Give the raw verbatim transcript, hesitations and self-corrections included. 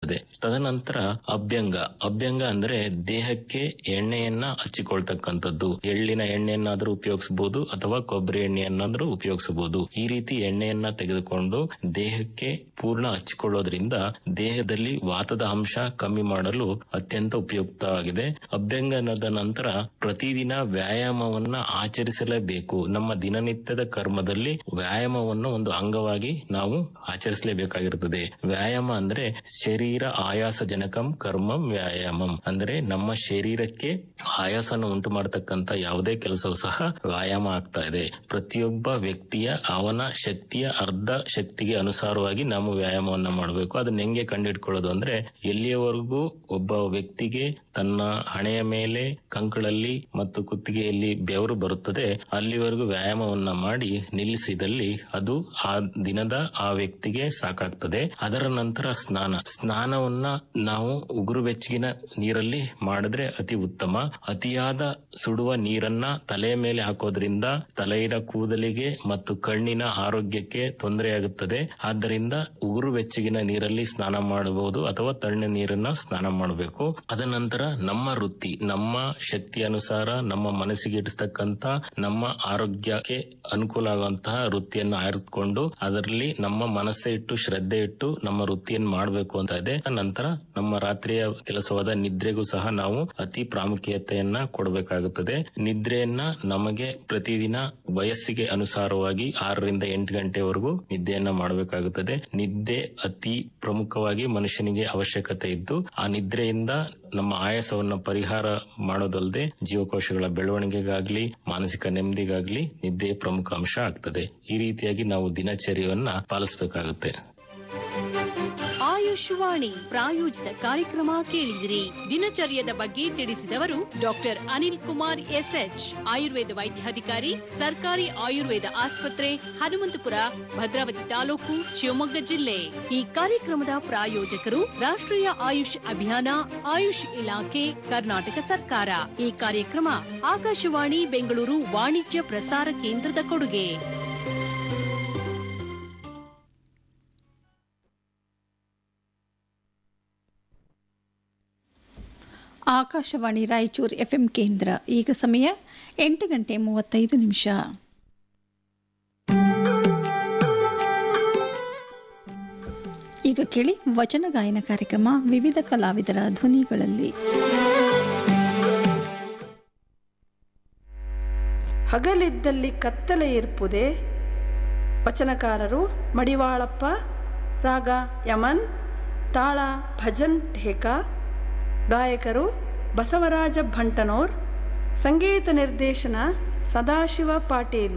ಬೇಕಾಗುತ್ತದೆ. ತದನಂತರ ಅಭ್ಯಂಗ. ಅಭ್ಯಂಗ ಅಂದ್ರೆ ದೇಹಕ್ಕೆ ಎಣ್ಣೆಯನ್ನ ಹಚ್ಚಿಕೊಳ್ತಕ್ಕಂಥದ್ದು. ಎಳ್ಳಿನ ಎಣ್ಣೆಯನ್ನಾದ್ರೂ ಉಪಯೋಗಿಸಬಹುದು ಅಥವಾ ಕೊಬ್ಬರಿ ಎಣ್ಣೆಯನ್ನಾದ್ರೂ ಉಪಯೋಗಿಸಬಹುದು. ಈ ರೀತಿ ಎಣ್ಣೆಯನ್ನ ತೆಗೆದುಕೊಂಡು ದೇಹಕ್ಕೆ ಪೂರ್ಣ ಹಚ್ಚಿಕೊಳ್ಳೋದ್ರಿಂದ ದೇಹದಲ್ಲಿ ವಾತದ ಅಂಶ ಕಮ್ಮಿ ಮಾಡಲು ಅತ್ಯಂತ ಉಪಯುಕ್ತವಾಗಿದೆ. ಅಭ್ಯಂಗನದ ನಂತರ ಪ್ರತಿದಿನ ವ್ಯಾಯಾಮವನ್ನ ಆಚರಿಸಲೇಬೇಕು. ನಮ್ಮ ದಿನನಿತ್ಯದ ಕರ್ಮದಲ್ಲಿ ವ್ಯಾಯಾಮವನ್ನು ಒಂದು ಅಂಗವಾಗಿ ನಾವು ಆಚರಿಸಲೇಬೇಕಾಗಿರುತ್ತದೆ. ವ್ಯಾಯಾಮ ಅಂದ್ರೆ ಶರೀರ ಆಯಾಸ ಜನಕಂ ಕರ್ಮಂ ವ್ಯಾಯಾಮಂ ಅಂದ್ರೆ ನಮ್ಮ ಶರೀರಕ್ಕೆ ಆಯಾಸನ ಉಂಟು ಮಾಡತಕ್ಕಂತ ಯಾವುದೇ ಕೆಲಸವೂ ಸಹ ವ್ಯಾಯಾಮ ಆಗ್ತಾ ಇದೆ. ಪ್ರತಿಯೊಬ್ಬ ವ್ಯಕ್ತಿಯ ಅವನ ಶಕ್ತಿಯ ಅರ್ಧ ಶಕ್ತಿಗೆ ಅನುಸಾರವಾಗಿ ನಾವು ವ್ಯಾಯಾಮವನ್ನ ಮಾಡಬೇಕು. ಅದನ್ನ ಹೆಂಗೆ ಕಂಡುಹಿಡ್ಕೊಳ್ಳೋದು ಅಂದ್ರೆ ಎಲ್ಲಿಯವರೆಗೂ ಒಬ್ಬ ವ್ಯಕ್ತಿಗೆ ತನ್ನ ಹಣೆಯ ಮೇಲೆ, ಕಂಕಳಲ್ಲಿ ಮತ್ತು ಕುತ್ತಿಗೆಯಲ್ಲಿ ಬೆವರು ಬರುತ್ತದೆ ಅಲ್ಲಿವರೆಗೂ ವ್ಯಾಯಾಮವನ್ನ ಮಾಡಿ ನಿಲ್ಲಿಸಿದಲ್ಲಿ ಅದು ಆ ದಿನದ ಆ ವ್ಯಕ್ತಿಗೆ ಸಾಕಾಗ್ತದೆ. ಅದರ ನಂತರ ಸ್ನಾನ. ಸ್ನಾನವನ್ನ ನಾವು ಉಗುರು ಬೆಚ್ಚಗಿನ ನೀರಲ್ಲಿ ಮಾಡಿದ್ರೆ ಅತಿ ಉತ್ತಮ. ಅತಿಯಾದ ಸುಡುವ ನೀರನ್ನ ತಲೆಯ ಮೇಲೆ ಹಾಕೋದ್ರಿಂದ ತಲೆಯ ಕೂದಲಿಗೆ ಮತ್ತು ಕಣ್ಣಿನ ಆರೋಗ್ಯಕ್ಕೆ ತೊಂದರೆಯಾಗುತ್ತದೆ. ಆದ್ದರಿಂದ ಉಗುರು ಬೆಚ್ಚಗಿನ ನೀರಲ್ಲಿ ಸ್ನಾನ ಮಾಡಬಹುದು ಅಥವಾ ತಣ್ಣ ನೀರನ್ನ ಸ್ನಾನ ಮಾಡಬೇಕು. ಅದ ನಂತರ ನಮ್ಮ ವೃತ್ತಿ, ನಮ್ಮ ಶಕ್ತಿ ಅನುಸಾರ ನಮ್ಮ ಮನಸ್ಸಿಗೆ ಇಡಿಸ್ತಕ್ಕಂತ ನಮ್ಮ ಆರೋಗ್ಯಕ್ಕೆ ಅನುಕೂಲ ಆಗುವಂತಹ ವೃತ್ತಿಯನ್ನು ಆಯ್ದುಕೊಂಡು ಅದರಲ್ಲಿ ನಮ್ಮ ಮನಸ್ಸೆ ಇಟ್ಟು ಶ್ರದ್ಧೆ ಇಟ್ಟು ನಮ್ಮ ವೃತ್ತಿಯನ್ನು ಮಾಡಬೇಕು ಅಂತ ಇದೆ. ನಂತರ ನಮ್ಮ ರಾತ್ರಿಯ ಕೆಲಸವಾದ ನಿದ್ರೆಗೂ ಸಹ ನಾವು ಅತಿ ಪ್ರಾಮುಖ್ಯತೆಯನ್ನ ಕೊಡಬೇಕಾಗುತ್ತದೆ. ನಿದ್ರೆಯನ್ನ ನಮಗೆ ಪ್ರತಿದಿನ ವಯಸ್ಸಿಗೆ ಅನುಸಾರವಾಗಿ ಆರರಿಂದ ಎಂಟು ಗಂಟೆವರೆಗೂ ನಿದ್ದೆಯನ್ನ ಮಾಡಬೇಕಾಗುತ್ತದೆ. ನಿದ್ದೆ ಅತಿ ಪ್ರಮುಖವಾಗಿ ಮನುಷ್ಯನಿಗೆ ಅವಶ್ಯಕತೆ ಇದ್ದು ಆ ನಿದ್ರೆಯಿಂದ ನಮ್ಮ ಆಯಾಸವನ್ನ ಪರಿಹಾರ ಮಾಡೋದಲ್ಲದೆ ಜೀವಕೋಶಗಳ ಬೆಳವಣಿಗೆಗಾಗ್ಲಿ ಮಾನಸಿಕ ನೆಮ್ಮದಿಗಾಗ್ಲಿ ನಿದ್ದೆ ಪ್ರಮುಖ ಅಂಶ ಆಗ್ತದೆ. ಈ ರೀತಿಯಾಗಿ ನಾವು ದಿನಚರ್ಯವನ್ನ ಪಾಲಿಸಬೇಕಾಗುತ್ತೆ. ಆಯುಷ್ವಾಣಿ ಪ್ರಾಯೋಜಿತ ಕಾರ್ಯಕ್ರಮ ಕೇಳಿದಿರಿ. ದಿನಚರ್ಯದ ಬಗ್ಗೆ ತಿಳಿಸಿದವರು ಡಾಕ್ಟರ್ ಅನಿಲ್ ಕುಮಾರ್ ಎಸ್ಎಚ್, ಆಯುರ್ವೇದ ವೈದ್ಯಾಧಿಕಾರಿ, ಸರ್ಕಾರಿ ಆಯುರ್ವೇದ ಆಸ್ಪತ್ರೆ, ಹನುಮಂತಪುರ, ಭದ್ರಾವತಿ ತಾಲೂಕು, ಶಿವಮೊಗ್ಗ ಜಿಲ್ಲೆ. ಈ ಕಾರ್ಯಕ್ರಮದ ಪ್ರಾಯೋಜಕರು ರಾಷ್ಟ್ರೀಯ ಆಯುಷ್ ಅಭಿಯಾನ, ಆಯುಷ್ ಇಲಾಖೆ, ಕರ್ನಾಟಕ ಸರ್ಕಾರ. ಈ ಕಾರ್ಯಕ್ರಮ ಆಕಾಶವಾಣಿ ಬೆಂಗಳೂರು ವಾಣಿಜ್ಯ ಪ್ರಸಾರ ಕೇಂದ್ರದ ಕೊಡುಗೆ. ಆಕಾಶವಾಣಿ ರಾಯಚೂರು ಎಫ್ಎಂ ಕೇಂದ್ರ. ಈಗ ಸಮಯ ಎಂಟು ಗಂಟೆ ಮೂವತ್ತೈದು ನಿಮಿಷ. ಈಗ ಕೇಳಿ ವಚನ ಗಾಯನ ಕಾರ್ಯಕ್ರಮ ವಿವಿಧ ಕಲಾವಿದರ ಧ್ವನಿಗಳಲ್ಲಿ. ಹಗಲಿದ್ದಲ್ಲಿ ಕತ್ತಲೆ ಇರ್ಪುದೆ. ವಚನಕಾರರು ಮಡಿವಾಳಪ್ಪ, ರಾಗ ಯಮನ್, ತಾಳ ಭಜನ್ ಠೇಕಾ, ಗಾಯಕರು ಬಸವರಾಜ ಭಂಟನೋರ್, ಸಂಗೀತ ನಿರ್ದೇಶನ ಸದಾಶಿವ ಪಾಟೀಲ್.